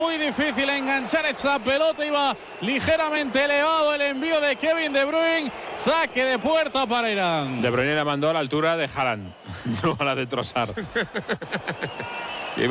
Muy difícil enganchar esa pelota, iba ligeramente elevado el envío de Kevin De Bruyne, saque de puerta para Irán. De Bruyne la mandó a la altura de Haaland, no a la de Trossard.